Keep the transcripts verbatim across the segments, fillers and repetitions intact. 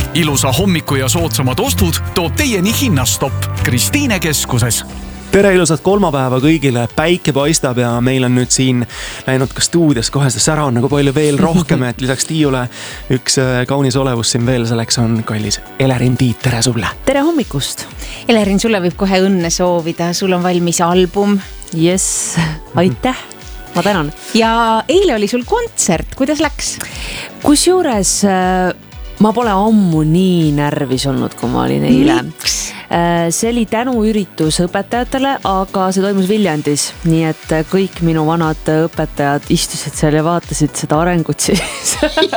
Ilusa hommiku ja soodsamad ostud toob teieni Hinnastopp Kristiine keskuses. Tere ilusat kolmapäeva kõigile, päike paistab ja meil on nüüd siin läinud ka stuudios kohe see sära on nagu palju veel rohkem, et lisaks Tiiule üks kaunis olevus siin veel, selleks on kallis Elerin Tiit, tere sulle! Tere hommikust! Elerin, sulle võib kohe õnne soovida, sul on valmis album. Yes, aitäh! Ma tänan. Ja eile oli sul kontsert, kuidas läks? Kusjuures ma pole ammu nii närvis olnud, kui ma olin eile. Miks? See oli tänuüritus õpetajatele, aga see toimus Viljandis, nii et kõik minu vanad õpetajad istusid seal ja vaatasid seda arengut siis.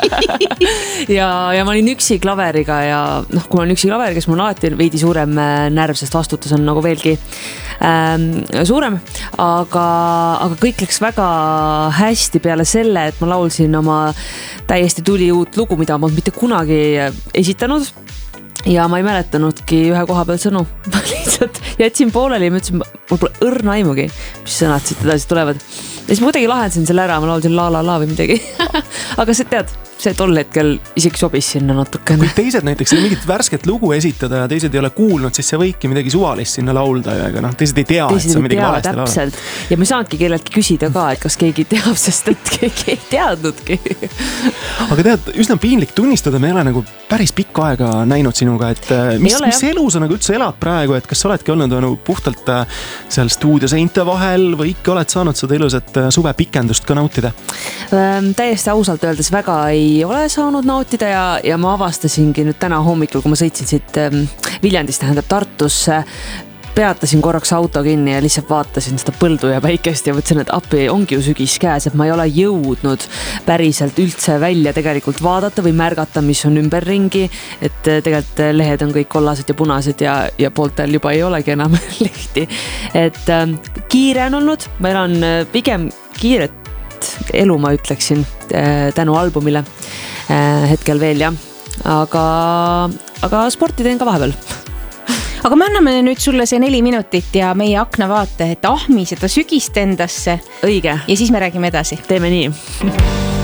ja, ja ma olin üksi klaveriga ja noh, kui ma olen üksi klaveriga, siis mul on alati veidi suurem närv, sest vastutus on nagu veelgi ähm, suurem, aga, aga kõik läks väga hästi peale selle, et ma laulsin oma täiesti tuli uut lugu, mida ma mitte kunagi esitanud. Ja ma ei mäletanudki ühe koha peal sõnu. Ma lihtsalt jätsin pooleli ja ma ütlesin, mul pole õrna aimugi, mis sõnad siit edasi tulevad. Ja siis ma kuidagi lahendasin selle ära, ma laulsin la la la või midagi. Aga see tead, see tol hetkel isegi sobis sinna natukene. Kui teised näiteks ei mingit värsket lugu esitada ja teised ei ole kuulnud, siis see võibki midagi suvalist sinna laulda. Ja noh, teised ei tea, teised et see on midagi tea, valesti täpselt. Laulda. Ja me saanudki kelleltki küsida ka, et kas keegi teab, sest et keegi ei teadnudki. Aga tead, üsna piinlik tunnistada, me ei ole nagu päris pikka aega näinud sinuga, et mis, ole, mis elu sa nagu üldse elad praegu, et kas sa oledki olnud nagu puhtalt seal stuudioseinte vahel või ikka oled saanud seda ilusat suve pikendust ka nautida? Ähm, täiesti ausalt öeldes väga ei ole saanud nautida ja, ja ma avastasingi nüüd täna hommikul, kui ma sõitsin siit ähm, Viljandist, tähendab Tartusse, peatasin korraks auto kinni ja lihtsalt vaatasin seda põldu ja päikest ja võtsin, et appi ongi ju sügis käes, et ma ei ole jõudnud päriselt üldse välja tegelikult vaadata või märgata, mis on ümberringi, et tegelikult lehed on kõik kollased ja punased ja, ja pooltel juba ei olegi enam lehti. Et äh, kiire on olnud, ma elan pigem kiiret elu, ma ütleksin, äh, tänu albumile äh, hetkel veel, jah. Aga, aga sporti teen ka vahepeal. Aga me anname nüüd sulle see neli minutit ja meie akna vaate, et ahmi seda sügist endasse. Õige. Ja siis me räägime edasi. Teeme nii.